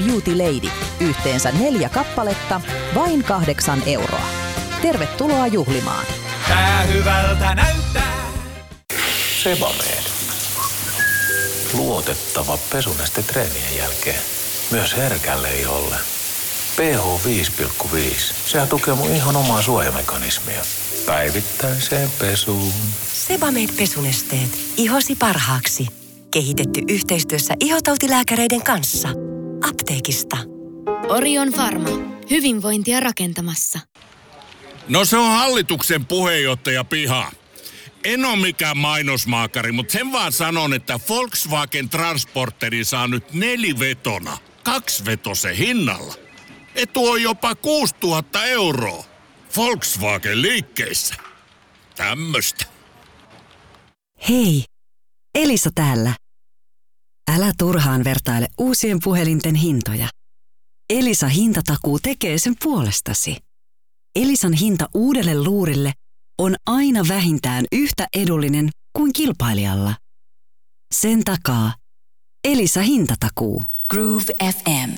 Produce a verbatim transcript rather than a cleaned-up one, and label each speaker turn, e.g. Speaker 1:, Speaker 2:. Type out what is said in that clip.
Speaker 1: Beauty Lady. Yhteensä neljä kappaletta, vain kahdeksan euroa. Tervetuloa juhlimaan.
Speaker 2: Tää hyvältä näyttää.
Speaker 3: Sebamed. Luotettava pesuneste treenien jälkeen. Myös herkälle iholle. pH viisi pilkku viisi. Sehän tukee mun ihon omaa suojamekanismia. Päivittäiseen pesuun.
Speaker 4: Sebamed pesunesteet. Ihosi parhaaksi. Kehitetty yhteistyössä ihotautilääkäreiden kanssa. Apteekista.
Speaker 5: Orion Pharma. Hyvinvointia rakentamassa.
Speaker 6: No se on hallituksen puheenjohtaja Piha. En ole mikään mainosmaakari, mutta sen vaan sanon, että Volkswagen Transporteri saa nyt nelivetona, kaksivetosen hinnalla. Etu on jopa kuusituhatta euroa. Volkswagen liikkeissä. Tämmöstä.
Speaker 7: Hei, Elisa täällä. Älä turhaan vertaile uusien puhelinten hintoja. Elisa hintatakuu tekee sen puolestasi. Elisan hinta uudelle luurille on aina vähintään yhtä edullinen kuin kilpailijalla. Sen takaa Elisa hintatakuu.
Speaker 4: Groove F M.